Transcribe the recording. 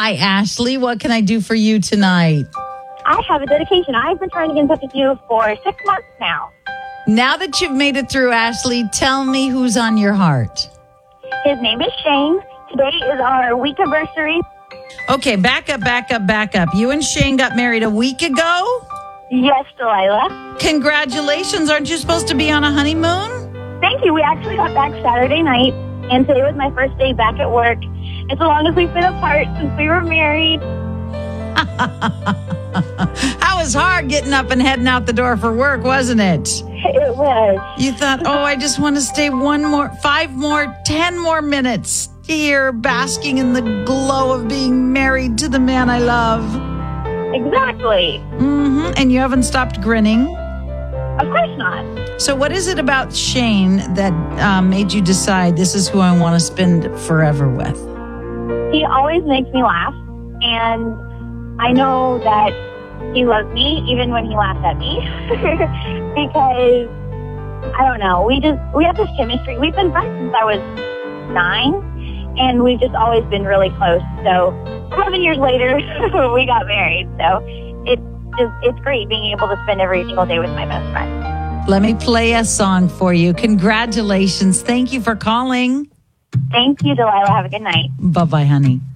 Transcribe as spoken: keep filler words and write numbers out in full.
Hi, Ashley. What can I do for you tonight? I have a dedication. I've been trying to get in touch with you for six months now. Now that you've made it through, Ashley, tell me who's on your heart. His name is Shane. Today is our week anniversary. Okay, back up, back up, back up. You and Shane got married a week ago? Yes, Delilah. Congratulations. Aren't you supposed to be on a honeymoon? Thank you. We actually got back Saturday night, and today was my first day back at work. It's the longest we've been apart since we were married. That was hard getting up and heading out the door for work, wasn't it? It was. You thought, oh, I just want to stay one more, five more, ten more minutes here basking in the glow of being married to the man I love. Exactly. Mm-hmm. And you haven't stopped grinning? Of course not. So what is it about Shane that um, made you decide this is who I want to spend forever with? He always makes me laugh, and I know that he loves me even when he laughs at me because, I don't know, we just, we have this chemistry. We've been friends since I was nine, and we've just always been really close. So eleven years later, we got married. So it's just, it's great being able to spend every single day with my best friend. Let me play a song for you. Congratulations. Thank you for calling. Thank you, Delilah. Have a good night. Bye-bye, honey.